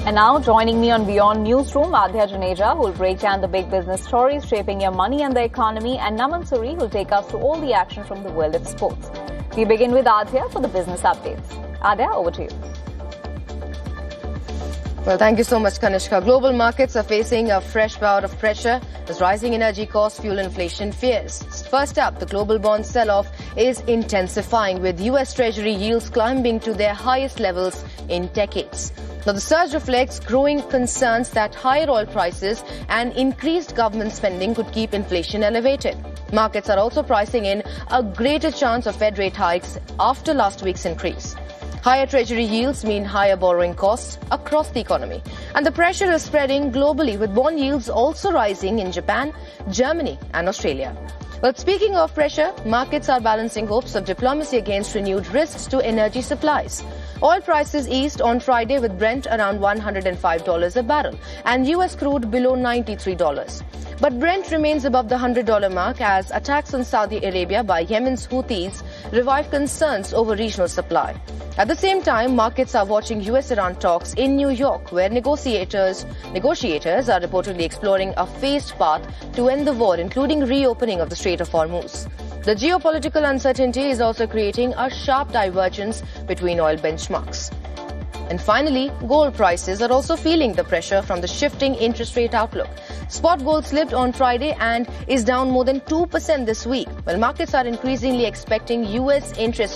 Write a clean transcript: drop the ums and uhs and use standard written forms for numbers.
And now joining me on Beyond Newsroom, Adhya Juneja, who will break down the big business stories shaping your money and the economy, and Naman Suri, who will take us through all the action from the world of sports. We begin with Adhya for the business updates. Adhya, over to you. Well, thank you so much, Kanishka. Global markets are facing a fresh bout of pressure as rising energy costs fuel inflation fears. First up, the global bond sell-off is intensifying, with US Treasury yields climbing to their highest levels in decades. Now, the surge reflects growing concerns that higher oil prices and increased government spending could keep inflation elevated. Markets are also pricing in a greater chance of Fed rate hikes after last week's increase. Higher Treasury yields mean higher borrowing costs across the economy. And the pressure is spreading globally, with bond yields also rising in Japan, Germany and Australia. But speaking of pressure, markets are balancing hopes of diplomacy against renewed risks to energy supplies. Oil prices eased on Friday, with Brent around $105 a barrel and US crude below $93. But Brent remains above the $100 mark as attacks on Saudi Arabia by Yemen's Houthis revive concerns over regional supply. At the same time, markets are watching US-Iran talks in New York, where negotiators are reportedly exploring a phased path to end the war, including reopening of the Strait of Hormuz. The geopolitical uncertainty is also creating a sharp divergence between oil benchmarks. And finally, gold prices are also feeling the pressure from the shifting interest rate outlook. Spot gold slipped on Friday and is down more than 2% this week, while markets are increasingly expecting US interest